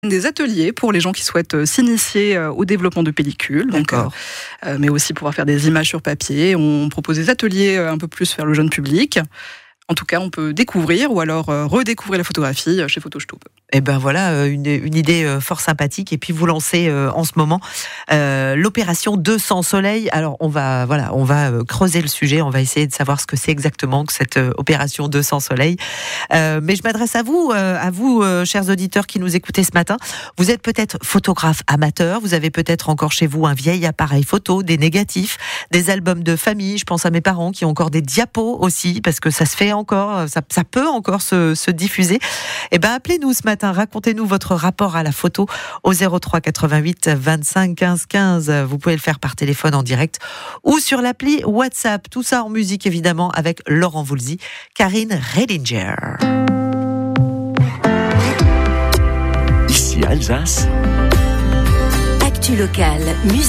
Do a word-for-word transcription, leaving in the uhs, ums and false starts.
Des ateliers pour les gens qui souhaitent s'initier au développement de pellicules, donc, euh, mais aussi pouvoir faire des images sur papier. On propose des ateliers un peu plus vers le jeune public. En tout cas, on peut découvrir ou alors euh, redécouvrir la photographie chez Photostube. Et ben voilà, une, une idée fort sympathique. Et puis vous lancez euh, en ce moment euh, l'opération deux cents soleils. Alors on va voilà, on va creuser le sujet. On va essayer de savoir ce que c'est exactement que cette euh, opération deux cents soleils. Euh, mais je m'adresse à vous, euh, à vous, euh, chers auditeurs qui nous écoutez ce matin. Vous êtes peut-être photographe amateur. Vous avez peut-être encore chez vous un vieil appareil photo, des négatifs, des albums de famille. Je pense à mes parents qui ont encore des diapos aussi, parce que ça se fait encore, ça, ça peut encore se, se diffuser. Et ben appelez-nous ce matin. Racontez-nous votre rapport à la photo au zéro trois quatre-vingt-huit vingt-cinq quinze quinze. Vous pouvez le faire par téléphone en direct ou sur l'appli WhatsApp. Tout ça en musique évidemment avec Laurent Voulzy, Karine Redinger. Ici Alsace. Actu locale, musique.